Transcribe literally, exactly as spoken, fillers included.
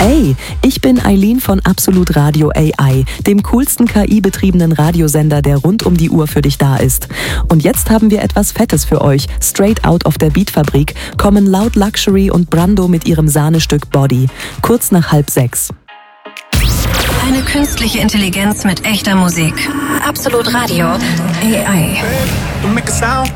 Ey, ich bin Eileen von Absolut Radio A I, dem coolsten K I-betriebenen Radiosender, der rund um die Uhr für dich da ist. Und jetzt haben wir etwas Fettes für euch. Straight out of der Beatfabrik kommen Loud Luxury und Brando mit ihrem Sahnestück Body. Kurz nach halb sechs. Eine künstliche Intelligenz mit echter Musik. Absolut Radio A I.